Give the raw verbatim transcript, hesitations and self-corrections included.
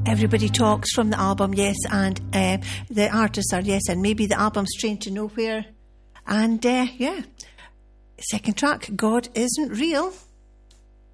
Everybody Talks from the album, yes, and uh, the artists are, yes, and maybe the album's Train to Nowhere. And, uh, yeah, second track, God Isn't Real.